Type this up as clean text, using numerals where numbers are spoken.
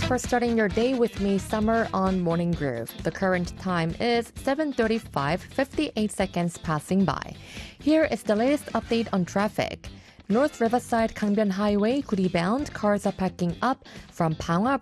for starting your day with me, Summer, on Morning Groove. The current time is 7:35, 58 seconds passing by. Here is the latest update on traffic. North Riverside Gangbyeon Highway, Guri bound, cars are packing up from Panghwa